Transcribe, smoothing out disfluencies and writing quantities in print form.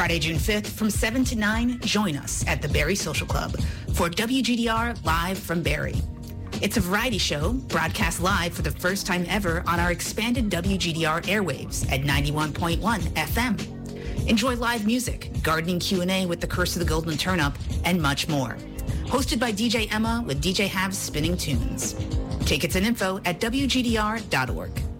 Friday, June 5th from 7 to 9, join us at the Barrie Social Club for WGDR Live from Barrie. It's a variety show broadcast live for the first time ever on our expanded WGDR airwaves at 91.1 FM. Enjoy live music, gardening Q&A with the Curse of the Golden Turnip, and much more. Hosted by DJ Emma with DJ Hav's Spinning Tunes. Tickets and info at WGDR.org.